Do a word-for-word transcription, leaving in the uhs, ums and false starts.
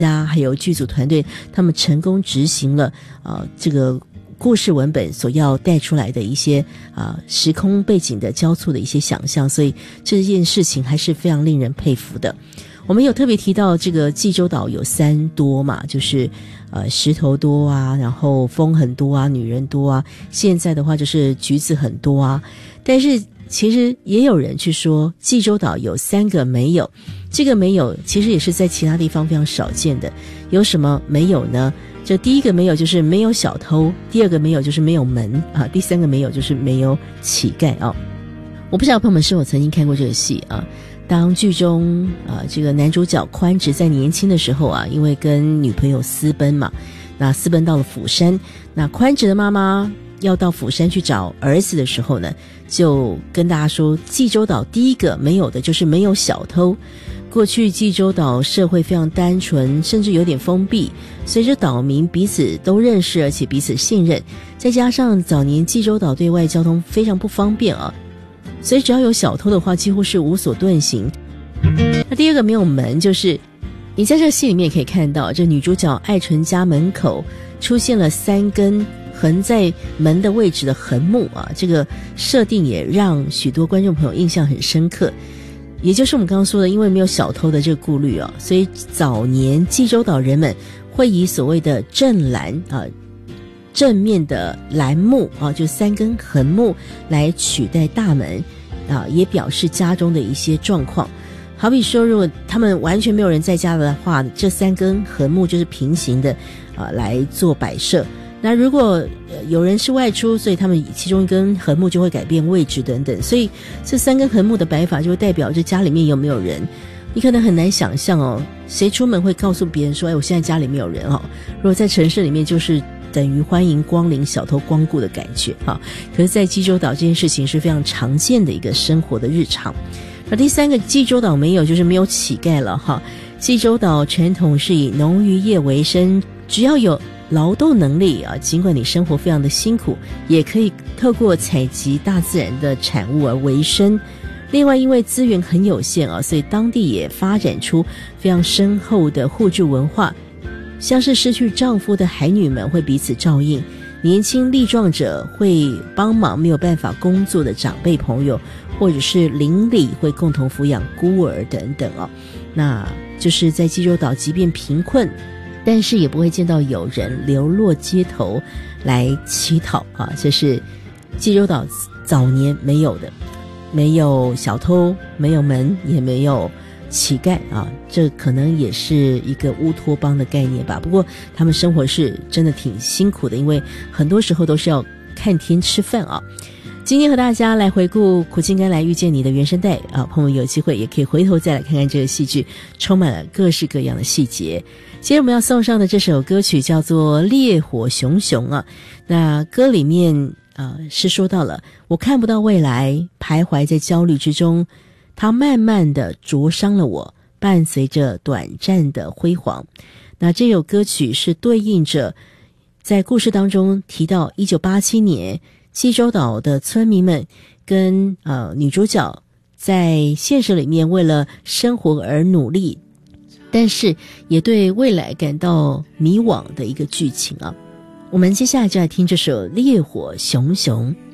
啊，还有剧组团队，他们成功执行了呃这个故事文本所要带出来的一些啊、呃、时空背景的交错的一些想象，所以这件事情还是非常令人佩服的。我们有特别提到这个济州岛有三多嘛，就是呃石头多啊，然后风很多啊，女人多啊，现在的话就是橘子很多啊。但是其实也有人去说济州岛有三个没有，这个没有其实也是在其他地方非常少见的。有什么没有呢？这第一个没有就是没有小偷，第二个没有就是没有门啊，第三个没有就是没有乞丐啊。我不知道朋友们是否曾经看过这个戏啊？当剧中啊这个男主角宽直在年轻的时候啊，因为跟女朋友私奔嘛，那私奔到了釜山，那宽直的妈妈要到釜山去找儿子的时候呢，就跟大家说，济州岛第一个没有的就是没有小偷。过去济州岛社会非常单纯，甚至有点封闭，随着岛民彼此都认识，而且彼此信任，再加上早年济州岛对外交通非常不方便啊，所以只要有小偷的话几乎是无所遁形。那第二个没有门，就是你在这个戏里面也可以看到，这女主角爱纯家门口出现了三根横在门的位置的横木啊，这个设定也让许多观众朋友印象很深刻。也就是我们刚刚说的，因为没有小偷的这个顾虑啊，所以早年济州岛人们会以所谓的正栏啊，正面的栏木啊，就三根横木来取代大门啊，也表示家中的一些状况。好比说，如果他们完全没有人在家的话，这三根横木就是平行的啊来做摆设。那如果、呃、有人是外出，所以他们其中一根横木就会改变位置等等，所以这三根横木的摆法就会代表这家里面有没有人。你可能很难想象哦，谁出门会告诉别人说，哎，我现在家里没有人哦。如果在城市里面，就是等于欢迎光临小偷光顾的感觉哈。可是在济州岛这件事情是非常常见的一个生活的日常。那第三个济州岛没有就是没有乞丐了哈。济州岛传统是以农渔业为生，只要有劳动能力啊，尽管你生活非常的辛苦，也可以透过采集大自然的产物而为生。另外因为资源很有限啊，所以当地也发展出非常深厚的互助文化，像是失去丈夫的海女们会彼此照应，年轻力壮者会帮忙没有办法工作的长辈朋友，或者是邻里会共同抚养孤儿等等啊。那就是在济州岛即便贫困，但是也不会见到有人流落街头来乞讨啊，这是济州岛早年没有的，没有小偷，没有门，也没有乞丐啊，这可能也是一个乌托邦的概念吧。不过他们生活是真的挺辛苦的，因为很多时候都是要看天吃饭啊。今天和大家来回顾苦尽甘来遇见你的原声带啊，朋友有机会也可以回头再来看看这个戏剧，充满了各式各样的细节。接着我们要送上的这首歌曲叫做《烈火熊熊》啊，那歌里面呃是说到了我看不到未来，徘徊在焦虑之中，它慢慢的灼伤了我，伴随着短暂的辉煌。那这首歌曲是对应着在故事当中提到一九八七年济州岛的村民们跟呃女主角在现实里面为了生活而努力，但是也对未来感到迷惘的一个剧情啊。我们接下来就来听这首《烈火熊熊》。